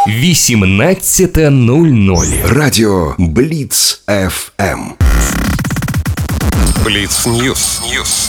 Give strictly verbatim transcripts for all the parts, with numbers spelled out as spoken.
вісімнадцята нуль нуль. Радіо Бліц еф ем. Бліц Ньюс. Ньюс.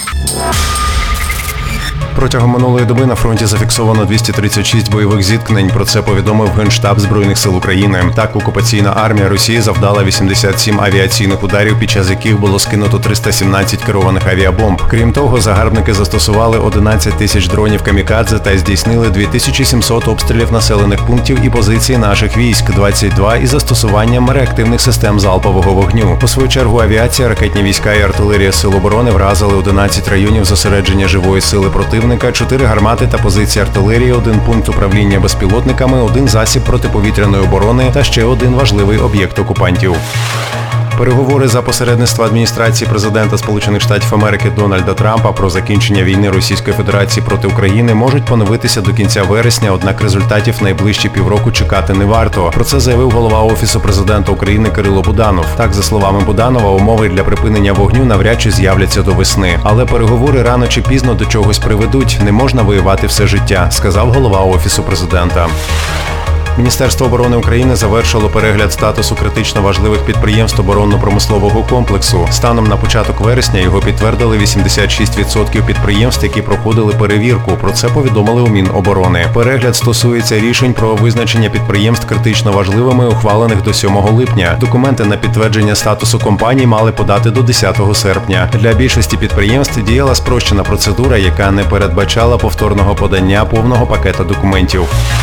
Протягом минулої доби на фронті зафіксовано двісті тридцять шість бойових зіткнень. Про це повідомив Генштаб Збройних сил України. Так, окупаційна армія Росії завдала вісімдесят сім авіаційних ударів, під час яких було скинуто триста сімнадцять керованих авіабомб. Крім того, загарбники застосували одинадцять тисяч дронів камікадзе та здійснили дві тисячі сімсот обстрілів населених пунктів і позицій наших військ, двадцять два із застосуванням реактивних систем залпового вогню. У свою чергу авіація, ракетні війська і артилерія Сил оборони вразили одинадцять районів зосередження живої сили противника, чотири гармати та позиції артилерії, один пункт управління безпілотниками, один засіб протиповітряної оборони та ще один важливий об'єкт окупантів. Переговори за посередництва адміністрації президента Сполучених Штатів Америки Дональда Трампа про закінчення війни Російської Федерації проти України можуть поновитися до кінця вересня, однак результатів найближчі півроку чекати не варто. Про це заявив голова Офісу президента України Кирило Буданов. Так, за словами Буданова, умови для припинення вогню навряд чи з'являться до весни. Але переговори рано чи пізно до чогось приведуть. Не можна воювати все життя, сказав голова Офісу президента. Міністерство оборони України завершило перегляд статусу критично важливих підприємств оборонно-промислового комплексу. Станом на початок вересня його підтвердили вісімдесят шість відсотків підприємств, які проходили перевірку. Про це повідомили у Міноборони. Перегляд стосується рішень про визначення підприємств критично важливими, ухвалених до сьомого липня. Документи на підтвердження статусу компаній мали подати до десятого серпня. Для більшості підприємств діяла спрощена процедура, яка не передбачала повторного подання повного пакета документів.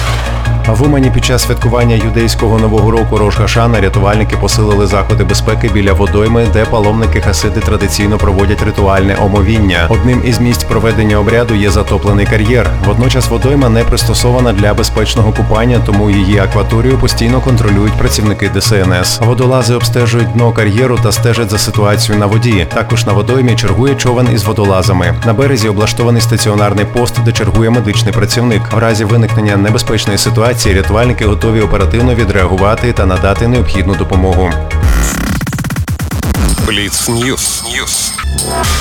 В Умані під час святкування юдейського Нового року Рош Хашана рятувальники посилили заходи безпеки біля водойми, де паломники хасиди традиційно проводять ритуальне омовіння. Одним із місць проведення обряду є затоплений кар'єр. Водночас водойма не пристосована для безпечного купання, тому її акваторію постійно контролюють працівники Де Се Ен Ес. Водолази обстежують дно кар'єру та стежать за ситуацією на воді. Також на водоймі чергує човен із водолазами. На березі облаштований стаціонарний пост, де чергує медичний працівник. В разі виникнення небезпечної ситуації рятувальники готові оперативно відреагувати та надати необхідну допомогу. Бліц Ньюс. Ньюс.